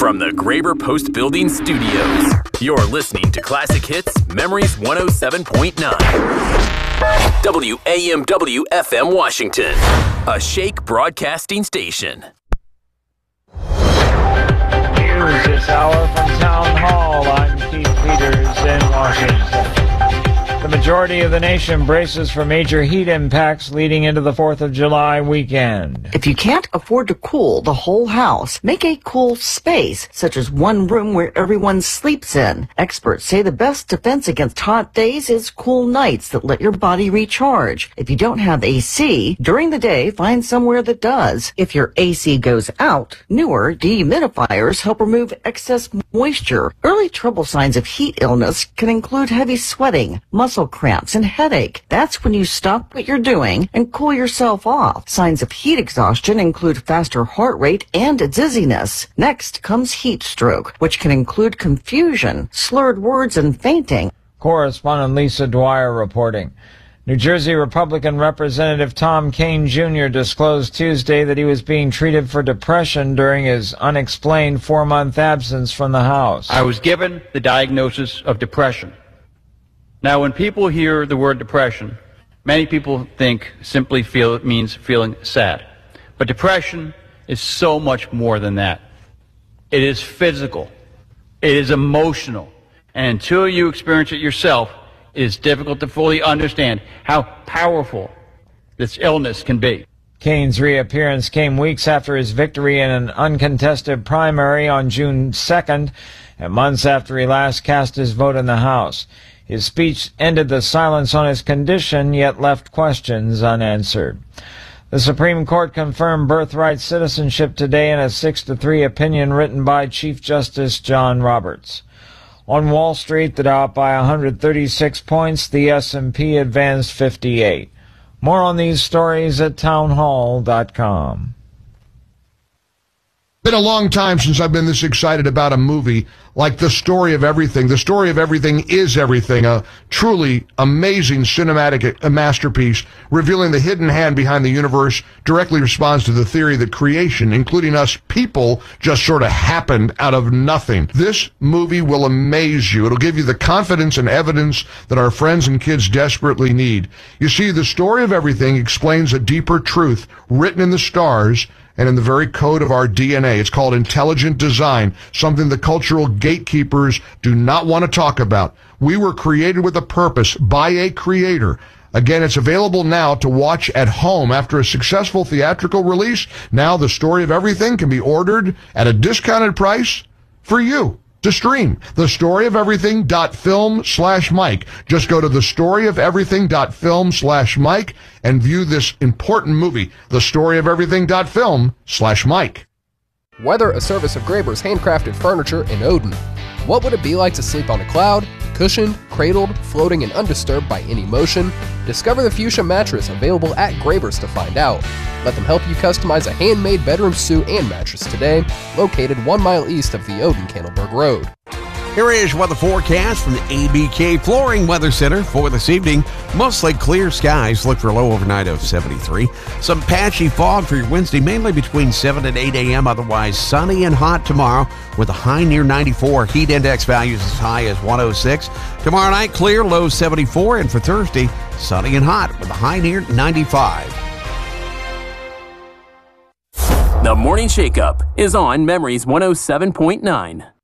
From the Graber Post Building Studios, you're listening to Classic Hits, Memories 107.9. WAMW FM Washington, a Shake broadcasting station. News this hour from Town Hall. I'm Keith Peters in Washington. The majority of the nation braces for major heat impacts leading into the 4th of July weekend. If you can't afford to cool the whole house, make a cool space, such as one room where everyone sleeps in. Experts say the best defense against hot days is cool nights that let your body recharge. If you don't have AC, during the day, find somewhere that does. If your AC goes out, newer dehumidifiers help remove excess moisture. Early trouble signs of heat illness can include heavy sweating, muscle cramps, and headache. That's when you stop what you're doing and cool yourself off. Signs of heat exhaustion include faster heart rate and dizziness. Next comes heat stroke, which can include confusion, slurred words, and fainting. Correspondent Lisa Dwyer reporting. New Jersey Republican Representative Tom Kean Jr. disclosed Tuesday that he was being treated for depression during his unexplained 4-month absence from the House. I was given the diagnosis of depression. Now, when people hear the word depression, many people think simply it means feeling sad. But depression is so much more than that. It is physical. It is emotional. And until you experience it yourself, it is difficult to fully understand how powerful this illness can be. Kean's reappearance came weeks after his victory in an uncontested primary on June 2nd, and months after he last cast his vote in the House. His speech ended the silence on his condition, yet left questions unanswered. The Supreme Court confirmed birthright citizenship today in a 6-3 opinion written by Chief Justice John Roberts. On Wall Street, the Dow up by 136 points, the S&P advanced 58. More on these stories at townhall.com. Been a long time since I've been this excited about a movie like The Story of Everything. The Story of Everything is Everything, a truly amazing cinematic masterpiece revealing the hidden hand behind the universe, directly responds to the theory that creation, including us people, just sort of happened out of nothing. This movie will amaze you. It'll give you the confidence and evidence that our friends and kids desperately need. You see, The Story of Everything explains a deeper truth written in the stars and in the very code of our DNA. It's called intelligent design, something the cultural gatekeepers do not want to talk about. We were created with a purpose by a creator. Again, it's available now to watch at home after a successful theatrical release. Now The Story of Everything can be ordered at a discounted price for you to stream. TheStoryOfEverything.film/Mike. Just go to TheStoryOfEverything.film/Mike and view this important movie. TheStoryOfEverything.film/Mike. Whether a service of Graber's handcrafted furniture in Odin, what would it be like to sleep on a cloud, cushioned, cradled, floating, and undisturbed by any motion? Discover the Fuchsia mattress available at Graber's to find out. Let them help you customize a handmade bedroom suit and mattress today, located 1 mile east of the Odin-Candleberg Road. Here is weather forecast from the ABK Flooring Weather Center for this evening. Mostly clear skies. Look for a low overnight of 73. Some patchy fog for your Wednesday, mainly between 7 and 8 a.m. Otherwise sunny and hot tomorrow with a high near 94. Heat index values as high as 106. Tomorrow night, clear, low 74. And for Thursday, sunny and hot with a high near 95. The Morning Shake-Up is on Memories 107.9.